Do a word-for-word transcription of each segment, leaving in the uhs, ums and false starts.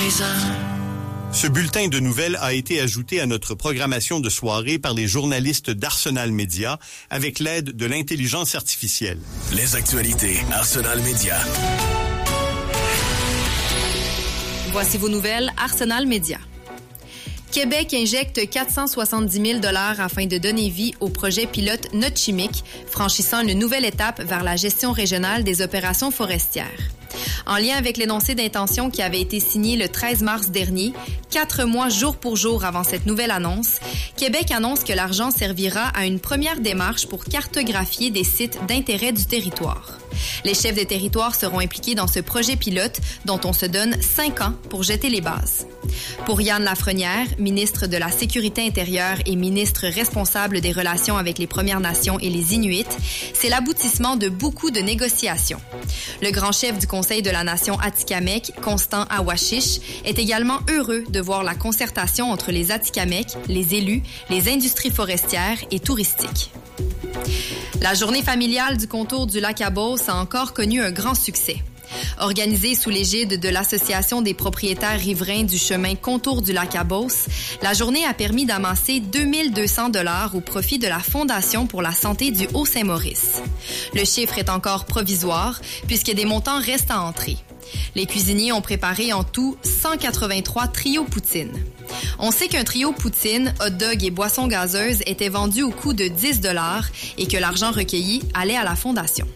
Ce bulletin de nouvelles a été ajouté à notre programmation de soirée par les journalistes d'Arsenal Média avec l'aide de l'intelligence artificielle. Les actualités Arsenal Média. Voici vos nouvelles Arsenal Média. Québec injecte quatre cent soixante-dix mille dollars afin de donner vie au projet pilote Notchimic, franchissant une nouvelle étape vers la gestion régionale des opérations forestières. En lien avec l'énoncé d'intention qui avait été signé le treize mars dernier, quatre mois jour pour jour avant cette nouvelle annonce, Québec annonce que l'argent servira à une première démarche pour cartographier des sites d'intérêt du territoire. Les chefs de territoire seront impliqués dans ce projet pilote dont on se donne cinq ans pour jeter les bases. Pour Yann Lafrenière, ministre de la Sécurité intérieure et ministre responsable des relations avec les Premières Nations et les Inuits, c'est l'aboutissement de beaucoup de négociations. Le grand chef du Conseil de la Nation Atikamekw, Constant Awashish, est également heureux de voir la concertation entre les Atikamekw, les élus, les industries forestières et touristiques. La journée familiale du contour du lac Abos a encore connu un grand succès. Organisée sous l'égide de l'Association des propriétaires riverains du chemin Contour du lac Abos, la journée a permis d'amasser deux mille deux cents dollars au profit de la Fondation pour la santé du Haut-Saint-Maurice. Le chiffre est encore provisoire puisque des montants restent à entrer. Les cuisiniers ont préparé en tout cent quatre-vingt-trois trios poutine. On sait qu'un trio poutine, hot dog et boissons gazeuses était vendu au coût de dix dollars et que l'argent recueilli allait à la Fondation.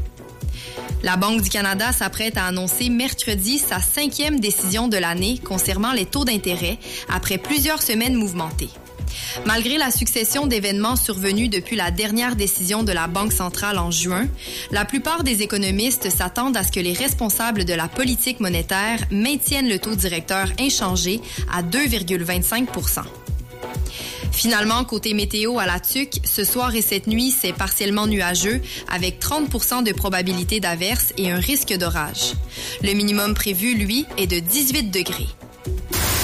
La Banque du Canada s'apprête à annoncer mercredi sa cinquième décision de l'année concernant les taux d'intérêt après plusieurs semaines mouvementées. Malgré la succession d'événements survenus depuis la dernière décision de la Banque centrale en juin, la plupart des économistes s'attendent à ce que les responsables de la politique monétaire maintiennent le taux directeur inchangé à deux virgule vingt-cinq pour cent. Finalement, côté météo à la Tuque, ce soir et cette nuit, c'est partiellement nuageux avec trente pour cent de probabilité d'averse et un risque d'orage. Le minimum prévu, lui, est de dix-huit degrés.